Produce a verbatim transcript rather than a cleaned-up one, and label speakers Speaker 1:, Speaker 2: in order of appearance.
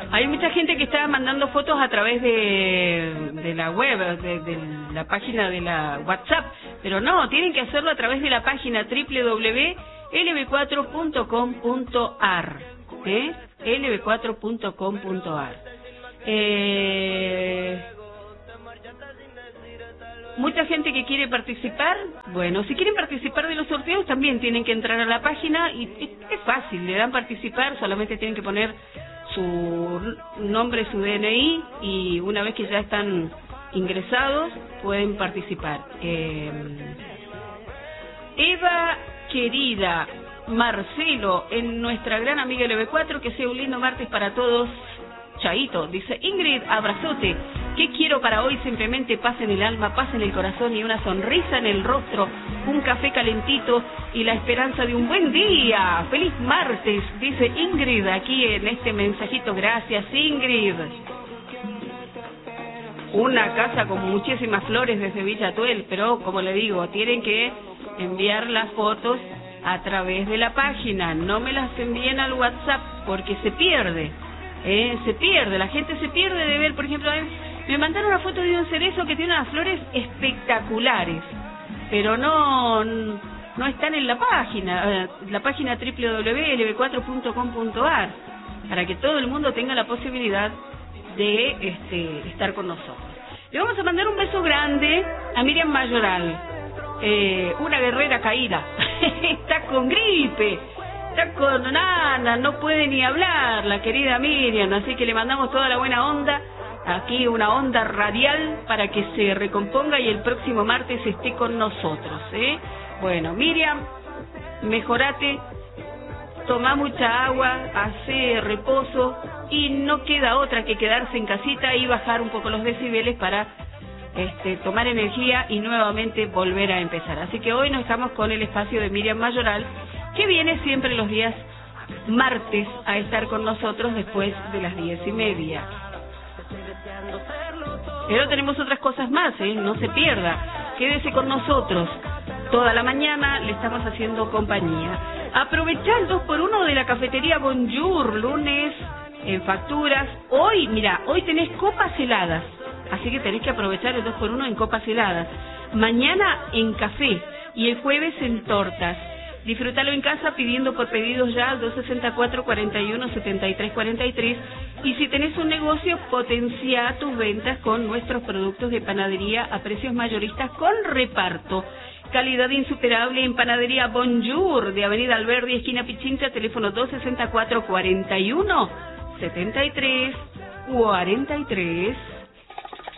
Speaker 1: Hay mucha gente que está mandando fotos a través de, de la web, de, de la página de la WhatsApp, pero no, tienen que hacerlo a través de la página doble u doble u doble u punto l b cuatro punto com punto a r, ¿eh? l b cuatro punto com punto a r. Eh... Mucha gente que quiere participar. Bueno, si quieren participar de los sorteos también tienen que entrar a la página y es fácil, le dan participar, solamente tienen que poner su nombre, su D N I y una vez que ya están ingresados pueden participar. Eh, Eva querida, Marcelo, en nuestra gran amiga L B cuatro, que sea un lindo martes para todos. Chaito, dice Ingrid, abrazote. ¿Qué quiero para hoy? Simplemente paz en el alma, paz en el corazón y una sonrisa en el rostro, un café calentito y la esperanza de un buen día. ¡Feliz martes! Dice Ingrid aquí en este mensajito. Gracias, Ingrid. Una casa con muchísimas flores desde Villa Tuel, pero como le digo, tienen que enviar las fotos a través de la página. No me las envíen al WhatsApp porque se pierde. Eh, se pierde, la gente se pierde de ver, por ejemplo, me mandaron una foto de un cerezo que tiene unas flores espectaculares, pero no no están en la página, la página doble u doble u doble u punto l b cuatro punto com punto a r, para que todo el mundo tenga la posibilidad de este, estar con nosotros. Le vamos a mandar un beso grande a Miriam Mayoral, eh, una guerrera caída, está con gripe. Está con nada, no puede ni hablar la querida Miriam, así que le mandamos toda la buena onda, aquí una onda radial para que se recomponga y el próximo martes esté con nosotros, ¿eh? Bueno, Miriam, mejorate, toma mucha agua, hace reposo y no queda otra que quedarse en casita y bajar un poco los decibeles para este, tomar energía y nuevamente volver a empezar. Así que hoy nos estamos con el espacio de Miriam Mayoral, que viene siempre los días martes a estar con nosotros después de las diez y media. Pero tenemos otras cosas más, ¿eh? No se pierda, quédese con nosotros. Toda la mañana le estamos haciendo compañía. Aprovecha el dos por uno de la cafetería Bonjour, lunes en facturas. Hoy, mira, hoy tenés copas heladas, así que tenés que aprovechar el dos por uno en copas heladas. Mañana en café y el jueves en tortas. Disfrútalo en casa pidiendo por pedidos ya al dos sesenta y cuatro, cuarenta y uno, setenta y tres, cuarenta y tres. Y si tenés un negocio, potencia tus ventas con nuestros productos de panadería a precios mayoristas con reparto. Calidad insuperable en Panadería Bonjour de Avenida Alberdi, esquina Pichincha, teléfono dos sesenta y cuatro, cuarenta y uno, setenta y tres, cuarenta y tres.